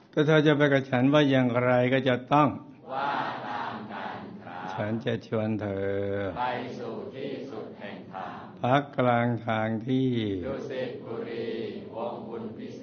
ถ้าเธอจะไปกับฉันว่าอย่างไรก็จะต้องว่าตามกันครับฉันจะชวนเธอไปสู่ที่สุดแห่งธรรมพักกลางทางที่ดุสิตบุรีวงบุญพิเศ